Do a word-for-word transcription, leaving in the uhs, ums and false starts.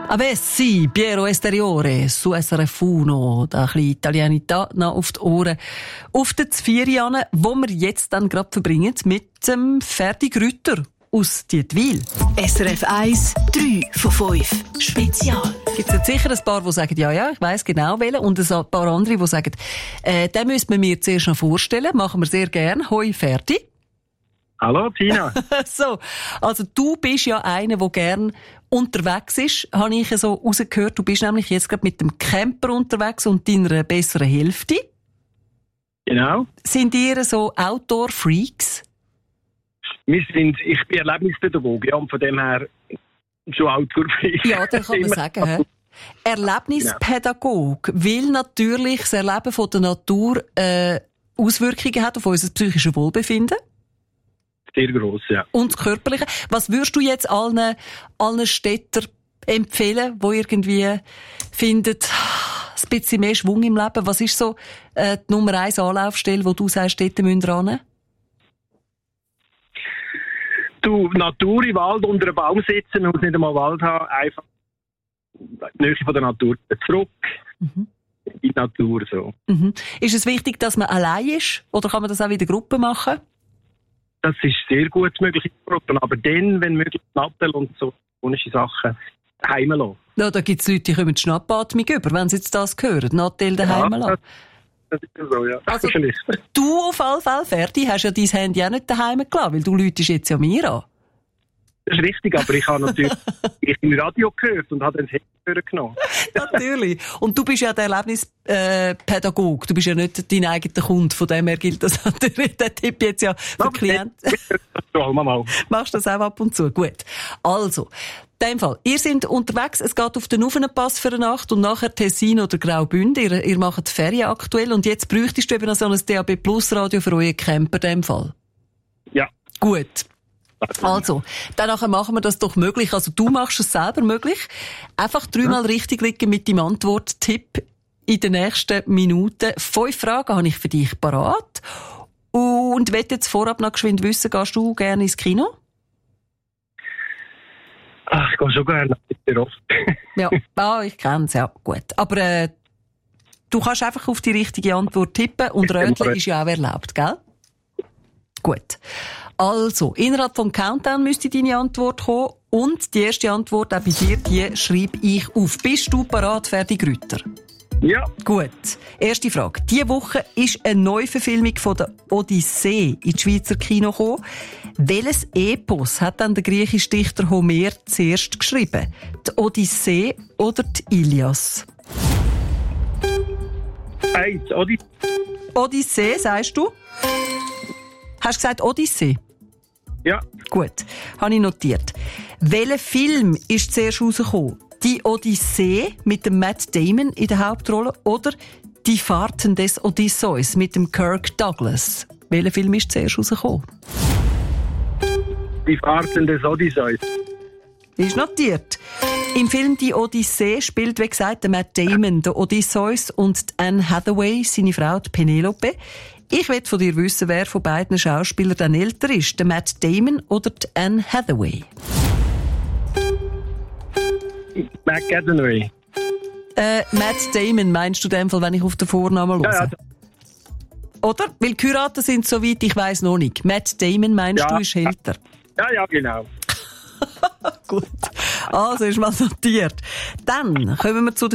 Avessi, Piero Esteriore, su S R F uno, da ein bisschen Italianità noch auf die Ohren. Auf den Zvierianen, wo wir jetzt dann gerade verbringen mit dem Ferdi Grütter aus Dietwil. S R F eins, drei von fünf, Spezial. Gibt es sicher ein paar, die sagen, ja, ja, ich weiss genau welchen, und ein paar andere, die sagen, äh, den müsste man mir zuerst noch vorstellen, machen wir sehr gern. Hoi Ferdi. Hallo Tina. So, also du bist ja einer, der gern unterwegs ist, habe ich so rausgehört. Du bist nämlich jetzt gerade mit dem Camper unterwegs und deiner besseren Hälfte. Genau. Sind ihr so Outdoor-Freaks? Wir sind, ich bin Erlebnispädagoge, ja, und von dem her schon Outdoor-Freak. Ja, das kann man sagen. He? Erlebnispädagog, weil natürlich das Erleben von der Natur äh, Auswirkungen hat auf unser psychisches Wohlbefinden. Sehr gross, ja. Und das Körperliche. Was würdest du jetzt allen, allen Städtern empfehlen, die irgendwie finden, ein bisschen mehr Schwung im Leben? Was ist so äh, die Nummer eins Anlaufstelle, wo du sagst, dort müssen wir ran? Du, Natur im Wald unter einem Baum sitzen und nicht einmal Wald haben, einfach die Nähe von der Natur zurück. Mhm. In die Natur, so. Mhm. Ist es wichtig, dass man allein ist? Oder kann man das auch in der Gruppe machen? Das ist sehr gut möglich in Gruppen, aber dann, wenn möglich, Nattel und so komische Sachen daheim lassen. Ja, da gibt es Leute, die kommen die Schnappatmung über, wenn sie jetzt das hören. Nattel daheim ja, lassen. Das, das ist so, ja. Also, du auf alle Fälle, Ferdi, hast ja dein Handy auch nicht daheim gelassen, weil du läutest jetzt ja mir an. Das ist richtig, aber ich habe natürlich ich im Radio gehört und habe dann das Handy genommen. Natürlich. Und du bist ja der Erlebnispädagog. Äh, du bist ja nicht dein eigener Kunde. Von dem her gilt das natürlich, der Tipp jetzt ja für Klienten. Machst du das auch ab und zu? Gut. Also, in dem Fall, ihr seid unterwegs, es geht auf den Ufenpass für eine Nacht und nachher Tessin oder Graubünden. Ihr, ihr macht Ferien aktuell und jetzt bräuchtest du eben noch so ein D A B Plus Radio für euren Camper in dem Fall. Ja. Gut. Also, danach machen wir das doch möglich. Also, du machst es selber möglich. Einfach dreimal ja. richtig liegen mit deinem Antworttipp in den nächsten Minuten. Fünf Fragen habe ich für dich parat. Und wenn jetzt vorab noch geschwind wissen, gehst du gerne ins Kino? Ach, ich gehe schon gerne, sehr oft. Ja, ah, ich kenne es, ja, gut. Aber äh, du kannst einfach auf die richtige Antwort tippen und Röteln ist ja auch erlaubt, gell? Gut. Also, innerhalb vom Countdown müsste deine Antwort kommen und die erste Antwort auch bei dir, die schreibe ich auf. Bist du parat, Ferdi Grütter? Ja. Gut. Erste Frage. Diese Woche ist eine Neuverfilmung von der Odyssee ins Schweizer Kino gekommen. Welches Epos hat dann der griechische Dichter Homer zuerst geschrieben? Die Odyssee oder die Ilias? Eins, Odyssee. Odyssee, sagst du? Hast du gesagt Odyssee? Ja. Gut, habe ich notiert. Welcher Film ist zuerst rausgekommen? Die Odyssee mit dem Matt Damon in der Hauptrolle oder Die Fahrten des Odysseus mit dem Kirk Douglas? Welcher Film ist zuerst rausgekommen? Die Fahrten des Odysseus. Ist notiert. Im Film Die Odyssee spielt, wie gesagt, der Matt Damon, der Odysseus und Anne Hathaway, seine Frau, die Penelope. Ich will von dir wissen, wer von beiden Schauspielern dann älter ist, der Matt Damon oder die Anne Hathaway? Matt Hathaway. Äh, Matt Damon meinst du in dem Fall, wenn ich auf den Vornamen höre? Ja, ja. Oder? Weil Kuraten sind, soweit ich weiss, noch nicht. Matt Damon meinst ja. du, ist älter? Ja, ja, genau. Gut. Also ist mal notiert. Dann kommen wir zu der